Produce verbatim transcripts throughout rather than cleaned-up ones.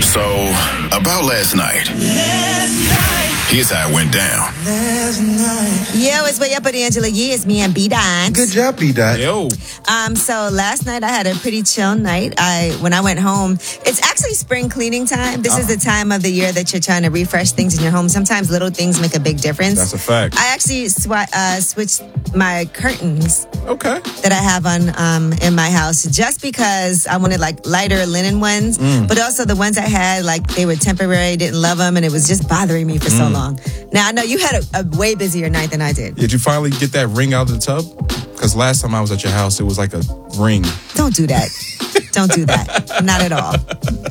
So, about last night. Last night. Here's how it went down. Last night. Yo, it's Way Up with Angela Yee. It's me and B-Dot. Good job, B-Dot. Yo. Um, so last night I had a pretty chill night. I when I went home, it's actually spring cleaning time. This uh-huh. is the time of the year that you're trying to refresh things in your home. Sometimes little things make a big difference. That's a fact. I actually sw- uh, switched my curtains. Okay. That I have on um, in my house just because I wanted like lighter linen ones, mm. but also the ones I had, like they were temporary, didn't love them, and it was just bothering me for mm. so long. Now I know you had a, a way busier night than I did. Did you finally get that ring out of the tub? Because last time I was at your house, it was like a ring. Don't do that. Don't do that. Not at all.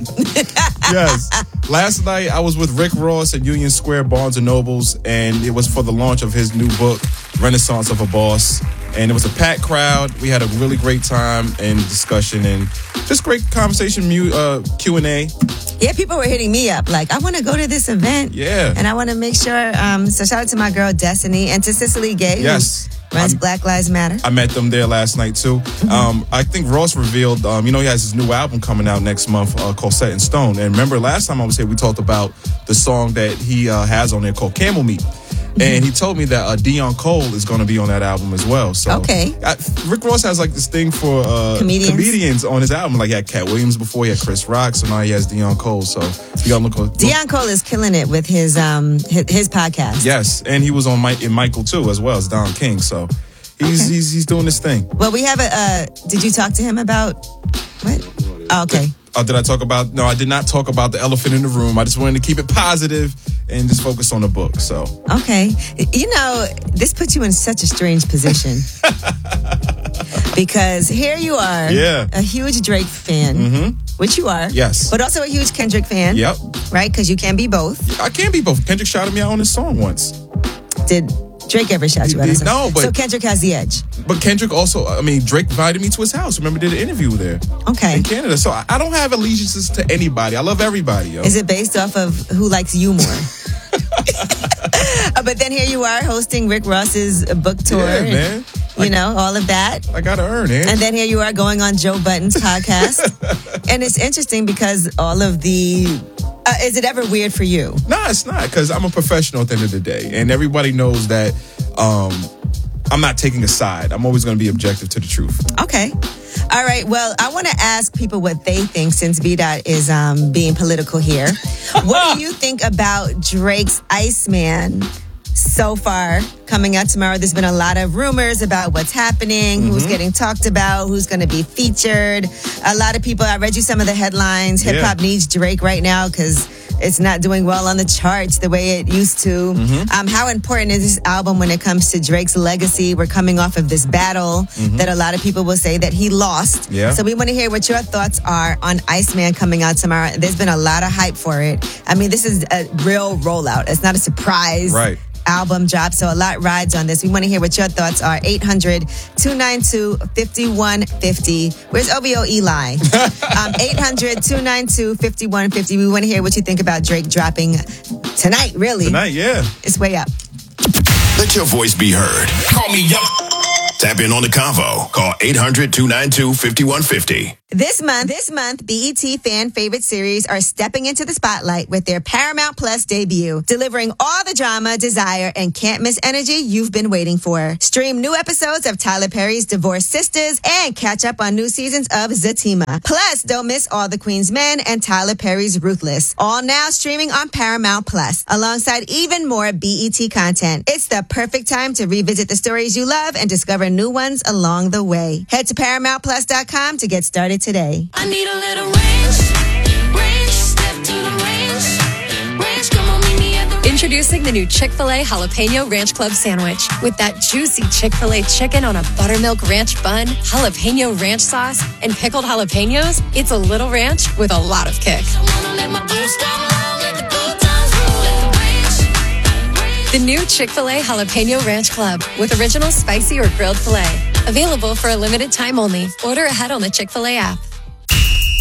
Yes. Last night, I was with Rick Ross at Union Square Barnes and Nobles, and it was for the launch of his new book, Renaissance of a Boss. And it was a packed crowd. We had a really great time and discussion and just great conversation, uh, Q and A. Yeah, people were hitting me up like, I want to go to this event. Yeah. And I want to make sure. Um, so shout out to my girl, Destiny, and to Cicely Gay. Yes. Who runs I'm, Black Lives Matter. I met them there last night, too. Mm-hmm. Um, I think Ross revealed, um, you know, he has his new album coming out next month uh, called Set in Stone. And remember, last time I was here, we talked about the song that he uh, has on there called Camel Meat. And he told me that uh, Dion Cole is going to be on that album as well. So okay. I, Rick Ross has like this thing for uh, comedians. comedians on his album. Like he had Cat Williams before, he had Chris Rock, so now he has Dion Cole. So you got to look, look. Dion Cole is killing it with his um his, his podcast. Yes, and he was on Mike and Michael too, as well as Don King. So he's okay. he's he's doing this thing. Well, we have a. Uh, did you talk to him about what? Oh, okay. Uh, did I talk about? No, I did not talk about the elephant in the room. I just wanted to keep it positive and just focus on the book. So okay, you know, this puts you in such a strange position because here you are, yeah, a huge Drake fan, mm-hmm. which you are, yes, but also a huge Kendrick fan. Yep, right, because you can be both. I can be both. Kendrick shouted me out on his song once. Did Drake ever shout you out? No, but so Kendrick has the edge. But Kendrick also, I mean, Drake invited me to his house. Remember, did an interview there. Okay. In Canada. So I, I don't have allegiances to anybody. I love everybody, yo. Is it based off of who likes you more? uh, but then here you are hosting Rick Ross's book tour. Yeah, and, man. You I, know, all of that. I gotta earn it. And then here you are going on Joe Budden's podcast. And it's interesting because all of the... Uh, is it ever weird for you? No, it's not, because I'm a professional at the end of the day. And everybody knows that um, I'm not taking a side. I'm always going to be objective to the truth. Okay. All right. Well, I want to ask people what they think since B-Dot is um, being political here. What do you think about Drake's Iceman so far coming out tomorrow? There's been a lot of rumors about what's happening, mm-hmm. who's getting talked about, who's going to be featured. A lot of people, I read you some of the headlines. Hip hop yeah. needs Drake right now because it's not doing well on the charts the way it used to. Mm-hmm. Um, how important is this album when it comes to Drake's legacy? We're coming off of this battle mm-hmm. that a lot of people will say that he lost. Yeah. So we want to hear what your thoughts are on Iceman coming out tomorrow. There's been a lot of hype for it. I mean, this is a real rollout. It's not a surprise. Right. Album drop, so a lot rides on this. We want to hear what your thoughts are. eight hundred, two nine two, five one five zero. Where's O B O Eli? um, eight hundred, two nine two, five one five zero. We want to hear what you think about Drake dropping tonight, really. Tonight, yeah. It's way up. Let your voice be heard. Call me up. Tap in on the convo. Call eight hundred, two nine two, five one five zero. This month, this month, B E T fan favorite series are stepping into the spotlight with their Paramount Plus debut, delivering all the drama, desire, and can't miss energy you've been waiting for. Stream new episodes of Tyler Perry's Divorced Sisters and catch up on new seasons of Zatima. Plus, don't miss All the Queen's Men and Tyler Perry's Ruthless. All now streaming on Paramount Plus, alongside even more B E T content. It's the perfect time to revisit the stories you love and discover new ones along the way. Head to paramount plus dot com to get started today. I need a little range, range, step to the range, range, come on, meet me at the range. Introducing the new Chick-fil-A Jalapeno Ranch Club Sandwich. With that juicy Chick-fil-A chicken on a buttermilk ranch bun, jalapeno ranch sauce, and pickled jalapenos, it's a little ranch with a lot of kick. I wanna let my boots down low, let the good times roll, let the range, range. The new Chick-fil-A Jalapeno Ranch Club with original spicy or grilled filet. Available for a limited time only. Order ahead on the Chick-fil-A app.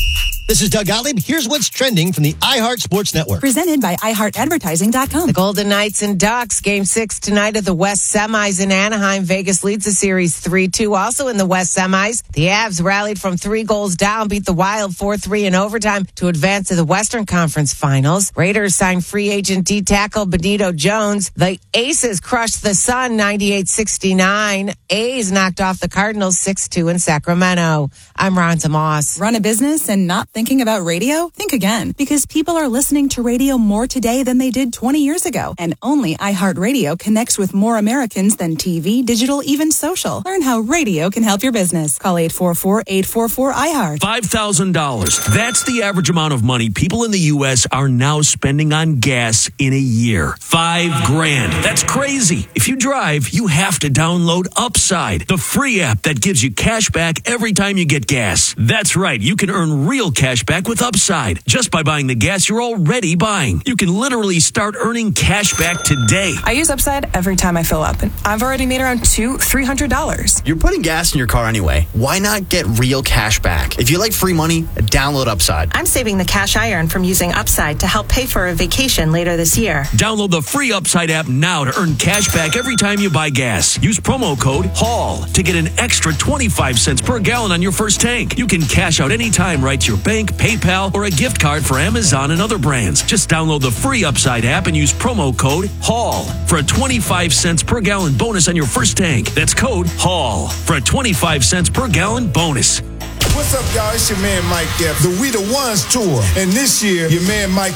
This is Doug Gottlieb. Here's what's trending from the iHeart Sports Network. Presented by i heart advertising dot com. The Golden Knights and Ducks, game six tonight at the West Semis in Anaheim. Vegas leads the series three two. Also in the West Semis, the Avs rallied from three goals down, beat the Wild four three in overtime to advance to the Western Conference Finals. Raiders signed free agent D-tackle Benito Jones. The Aces crushed the Sun ninety-eight sixty-nine. A's knocked off the Cardinals six two in Sacramento. I'm Ronta Moss. Run a business and not thinking about radio? Think again, because people are listening to radio more today than they did twenty years ago. And only iHeartRadio connects with more Americans than T V, digital, even social. Learn how radio can help your business. Call eight four four, eight four four, I heart. five thousand dollars. That's the average amount of money people in the U S are now spending on gas in a year. Five grand. That's crazy. If you drive, you have to download Upside, the free app that gives you cash back every time you get gas. That's right. You can earn real cash back with Upside just by buying the gas you're already buying. You can literally start earning cash back today. I use Upside every time I fill up, and I've already made around two, three hundred dollars. You're putting gas in your car anyway. Why not get real cash back? If you like free money, download Upside. I'm saving the cash I earn from using Upside to help pay for a vacation later this year. Download the free Upside app now to earn cash back every time you buy gas. Use promo code HALL to get an extra twenty-five cents per gallon on your first tank. You can cash out anytime right to your bank, PayPal, or a gift card for Amazon and other brands. Just download the free Upside app and use promo code HALL for a twenty-five cents per gallon bonus on your first tank. That's code HALL for a twenty-five cents per gallon bonus. What's up, y'all? It's your man Mike Epps, the We the Ones tour. And this year, your man Mike